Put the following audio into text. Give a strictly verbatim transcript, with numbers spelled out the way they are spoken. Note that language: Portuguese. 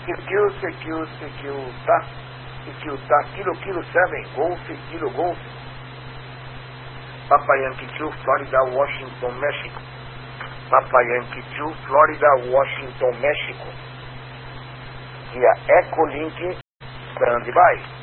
Secure, secure, secure, tá? Secure, tá? Kilo, kilo, seven, golf, kilo, golf. Papa Yankee two, Florida, Washington, México. Papa Yankee two, Florida, Washington, México. Via Echolink, stand by.